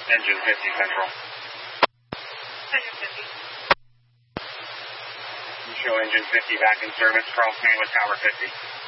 Engine 50 Central. Engine 50. You show engine 50 back in service, cross me with tower 50.